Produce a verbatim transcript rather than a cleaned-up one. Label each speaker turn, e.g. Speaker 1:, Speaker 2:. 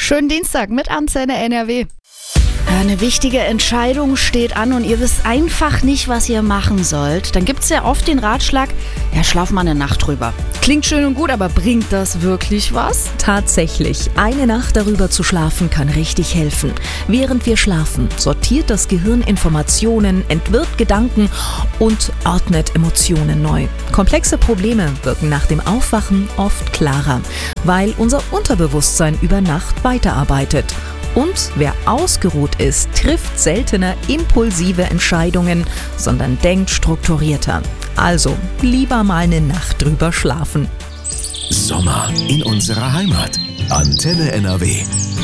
Speaker 1: Schönen Dienstag mit Antenne N R W. Eine wichtige Entscheidung steht an und ihr wisst einfach nicht, was ihr machen sollt. Dann gibt es ja oft den Ratschlag, ja, schlaf mal eine Nacht drüber. Klingt schön und gut, aber bringt das wirklich was?
Speaker 2: Tatsächlich, eine Nacht darüber zu schlafen kann richtig helfen. Während wir schlafen, sortiert das Gehirn Informationen, entwirrt Gedanken und ordnet Emotionen neu. Komplexe Probleme wirken nach dem Aufwachen oft klarer, weil unser Unterbewusstsein über Nacht weiterarbeitet. Und wer ausgeruht ist, trifft seltener impulsive Entscheidungen, sondern denkt strukturierter. Also lieber mal eine Nacht drüber schlafen.
Speaker 3: Sommer in unserer Heimat. Antenne N R W.